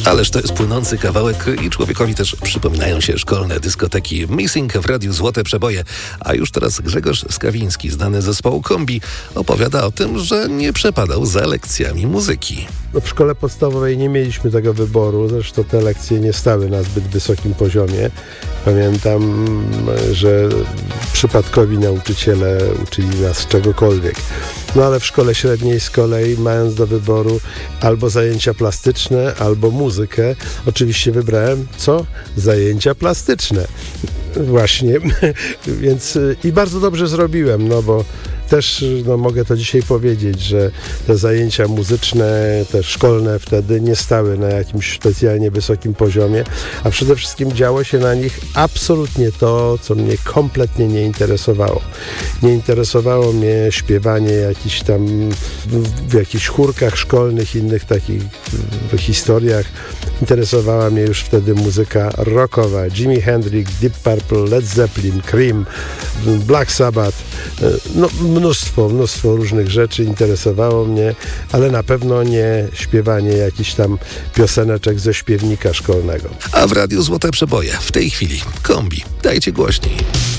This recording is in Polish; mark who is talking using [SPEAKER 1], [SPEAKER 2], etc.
[SPEAKER 1] Ależ to jest płynący kawałek i człowiekowi też przypominają się szkolne dyskoteki Missing w Radiu Złote Przeboje. A już teraz Grzegorz Skawiński, znany z zespołu Kombi, opowiada o tym, że nie przepadał za lekcjami muzyki.
[SPEAKER 2] W szkole podstawowej nie mieliśmy tego wyboru, zresztą te lekcje nie stały na zbyt wysokim poziomie. Pamiętam, że przypadkowi nauczyciele uczyli nas czegokolwiek. No ale w szkole średniej z kolei, mając do wyboru albo zajęcia plastyczne, albo muzykę, oczywiście wybrałem co? Zajęcia plastyczne. Właśnie, więc i bardzo dobrze zrobiłem, no bo też mogę to dzisiaj powiedzieć, że te zajęcia muzyczne, te szkolne wtedy nie stały na jakimś specjalnie wysokim poziomie, a przede wszystkim działo się na nich absolutnie to, co mnie kompletnie nie interesowało. Nie interesowało mnie śpiewanie jakichś tam w jakichś chórkach szkolnych, innych takich historiach. Interesowała mnie już wtedy muzyka rockowa. Jimi Hendrix, Deep Purple, Led Zeppelin, Cream, Black Sabbath, no mnóstwo różnych rzeczy interesowało mnie, ale na pewno nie śpiewanie jakichś tam pioseneczek ze śpiewnika szkolnego.
[SPEAKER 1] A w Radiu Złote Przeboje w tej chwili Kombi. Dajcie głośniej.